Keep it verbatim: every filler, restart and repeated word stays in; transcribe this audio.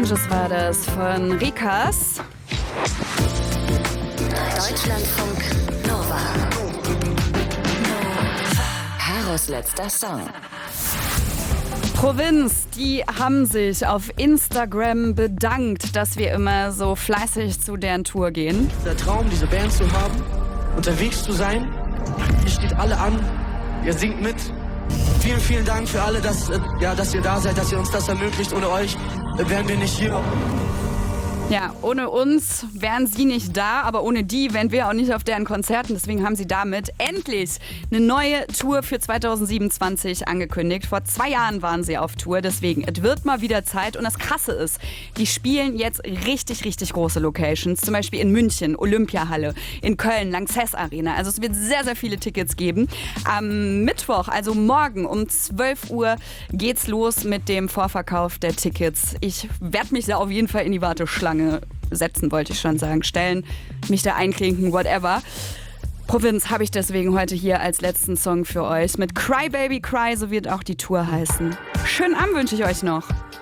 Changes war das von Rikas. Deutschlandfunk Nova. Karos letzter Song. Provinz, die haben sich auf Instagram bedankt, dass wir immer so fleißig zu deren Tour gehen. Der Traum, diese Band zu haben, unterwegs zu sein. Ihr steht alle an, ihr singt mit. Vielen, vielen Dank für alle, dass, ja, dass ihr da seid, dass ihr uns das ermöglicht. Ohne euch wären wir nicht hier. Ja, ohne uns wären sie nicht da, aber ohne die wären wir auch nicht auf deren Konzerten. Deswegen haben sie damit endlich eine neue Tour für zwanzig siebenundzwanzig angekündigt. Vor zwei Jahren waren sie auf Tour, deswegen, es wird mal wieder Zeit. Und das Krasse ist, die spielen jetzt richtig, richtig große Locations. Zum Beispiel in München, Olympiahalle, in Köln, Lanxess Arena. Also es wird sehr, sehr viele Tickets geben. Am Mittwoch, also morgen um zwölf Uhr geht's los mit dem Vorverkauf der Tickets. Ich werde mich da auf jeden Fall in die Warteschlange setzen, wollte ich schon sagen, stellen, mich da einklinken, whatever. Provinz habe ich deswegen heute hier als letzten Song für euch. Mit Cry Baby Cry, so wird auch die Tour heißen. Schönen Abend wünsche ich euch noch.